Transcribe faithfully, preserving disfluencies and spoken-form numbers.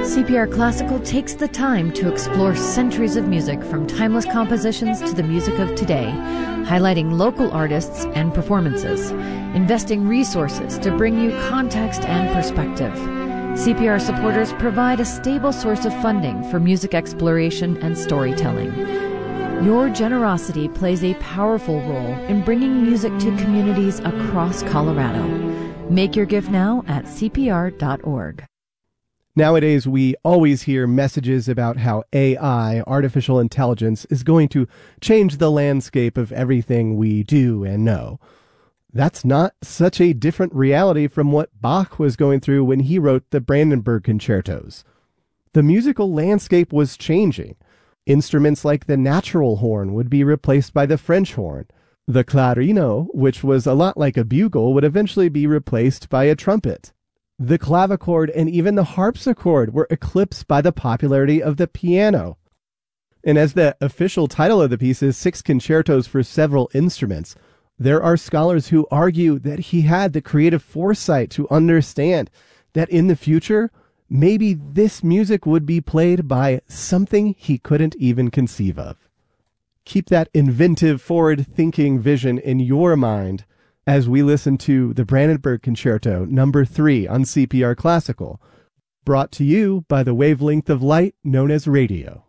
C P R Classical takes the time to explore centuries of music from timeless compositions to the music of today, highlighting local artists and performances, investing resources to bring you context and perspective. C P R supporters provide a stable source of funding for music exploration and storytelling. Your generosity plays a powerful role in bringing music to communities across Colorado. Make your gift now at C P R dot org. Nowadays, we always hear messages about how A I, artificial intelligence, is going to change the landscape of everything we do and know. That's not such a different reality from what Bach was going through when he wrote the Brandenburg Concertos. The musical landscape was changing. Instruments like the natural horn would be replaced by the French horn. The clarino, which was a lot like a bugle, would eventually be replaced by a trumpet. The clavichord and even the harpsichord were eclipsed by the popularity of the piano. And as the official title of the piece is Six Concertos for Several Instruments, there are scholars who argue that he had the creative foresight to understand that in the future, maybe this music would be played by something he couldn't even conceive of. Keep that inventive, forward-thinking vision in your mind as we listen to the Brandenburg Concerto number three on C P R Classical, brought to you by the wavelength of light known as radio.